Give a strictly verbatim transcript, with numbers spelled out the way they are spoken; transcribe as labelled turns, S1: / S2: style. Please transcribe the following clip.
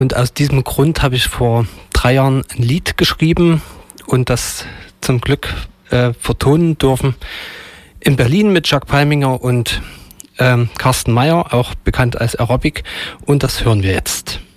S1: Und aus diesem Grund habe ich vor drei Jahren ein Lied geschrieben und das zum Glück äh, vertonen dürfen in Berlin mit Jacques Palminger und ähm, Carsten Meyer, auch bekannt als Aerobic. Und das hören wir jetzt.